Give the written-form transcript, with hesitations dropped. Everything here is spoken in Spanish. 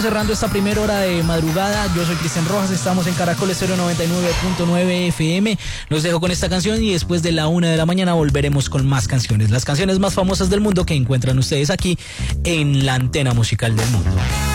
Cerrando esta primera hora de madrugada, yo soy Cristian Rojas, estamos en Caracol Estéreo 99.9 FM. Los dejo con esta canción y después de la 1 de la mañana volveremos con más canciones. Las canciones más famosas del mundo que encuentran ustedes aquí en la antena musical del mundo.